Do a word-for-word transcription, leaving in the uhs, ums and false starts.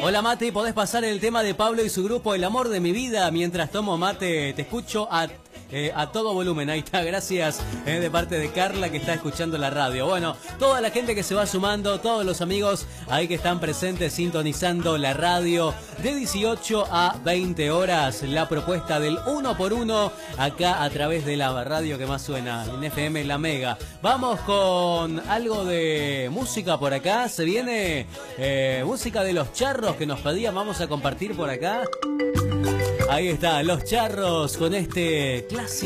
Hola Mati, ¿podés pasar el tema de Pablo y su grupo El amor de mi vida? Mientras tomo mate, te escucho a, eh, a todo volumen. Ahí está, gracias eh, de parte de Carla que está escuchando la radio. Bueno, toda la gente que se va sumando, todos los amigos ahí que están presentes sintonizando la radio de dieciocho a veinte horas. La propuesta del uno por uno acá a través de la radio que más suena, en F M La Mega. Vamos con algo de música por acá. Se viene eh, música de Los Charros que nos pedían. Vamos a compartir por acá. Ahí está, Los Charros con este clásico.